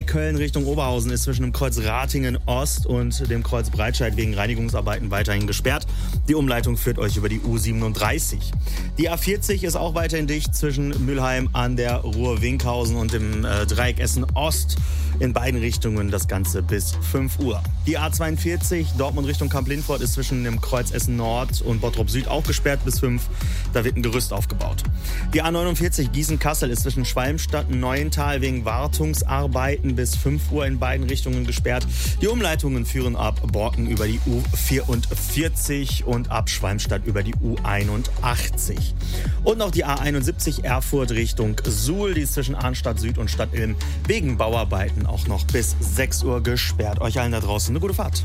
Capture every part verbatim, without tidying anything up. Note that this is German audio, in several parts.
Köln Richtung Oberhausen ist zwischen dem Kreuz Ratingen Ost und dem Kreuz Breitscheid wegen Reinigungsarbeiten weiterhin gesperrt. Die Umleitung führt euch über die U siebenunddreißig. Die A vierzig ist auch weiterhin dicht zwischen Mülheim an der Ruhr-Winkhausen und dem äh, Dreieck Essen Ost. In beiden Richtungen das Ganze bis fünf Uhr. Die A zweiundvierzig Dortmund Richtung Kamp-Lindfort ist zwischen dem Kreuz Essen Nord und Bottrop Süd auch gesperrt bis fünf. Da wird ein Gerüst aufgebaut. Die A neunundvierzig Gießen-Kassel ist zwischen Schwalmstadt und Neuental wegen Wartungsarbeiten bis fünf Uhr in beiden Richtungen gesperrt. Die Umleitungen führen ab Borken über die U vierundvierzig und ab Schwalmstadt über die U einundachtzig. Und noch die A einundsiebzig Erfurt Richtung Suhl, die ist zwischen Arnstadt Süd und Stadt Ilm wegen Bauarbeiten auch noch bis sechs Uhr gesperrt. Euch allen da draußen eine gute Fahrt.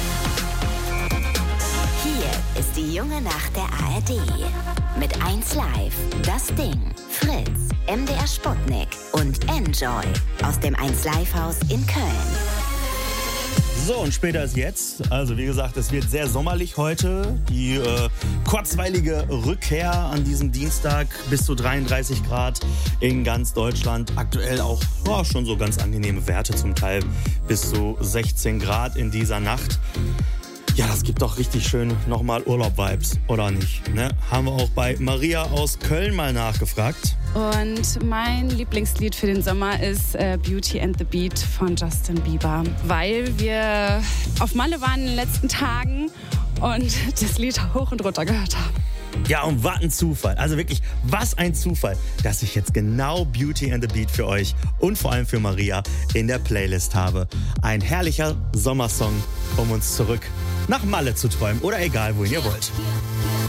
Hier ist die junge Nacht der A R D. Mit eins Live, Das Ding, Fritz, M D R Sputnik und Enjoy aus dem eins Live Haus in Köln. So, und später ist jetzt. Also wie gesagt, es wird sehr sommerlich heute. Die äh, kurzweilige Rückkehr an diesem Dienstag bis zu dreiunddreißig Grad in ganz Deutschland. Aktuell auch oh, schon so ganz angenehme Werte, zum Teil bis zu sechzehn Grad in dieser Nacht. Ja, das gibt doch richtig schön nochmal Urlaub-Vibes, oder nicht? Ne? Haben wir auch bei Maria aus Köln mal nachgefragt. Und mein Lieblingslied für den Sommer ist äh, Beauty and the Beat von Justin Bieber. Weil wir auf Malle waren in den letzten Tagen und das Lied hoch und runter gehört haben. Ja, und was ein Zufall. Also wirklich, was ein Zufall, dass ich jetzt genau Beauty and the Beat für euch und vor allem für Maria in der Playlist habe. Ein herrlicher Sommersong, um uns zurück nach Malle zu träumen oder egal, wohin ihr wollt.